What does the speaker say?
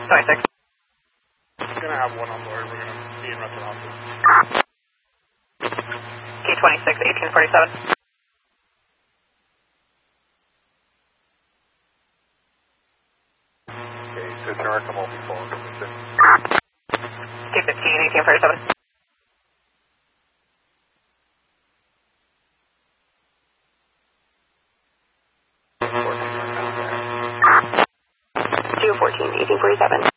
26. We're going to have one on board. We're going to be in Russell Hospital. K26, 1847. Okay, so Turner, come on before. K15, 1847. Q14, 1847.